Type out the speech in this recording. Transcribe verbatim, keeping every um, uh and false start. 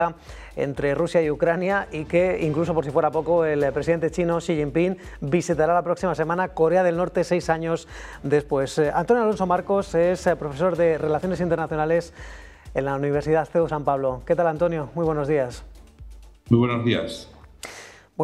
entre Rusia y Ucrania, y que, incluso por si fuera poco, el presidente chino Xi Jinping visitará la próxima semana Corea del Norte seis años después. Antonio Alonso Marcos es profesor de Relaciones Internacionales en la Universidad C E U San Pablo. ¿Qué tal, Antonio? Muy buenos días. Muy buenos días.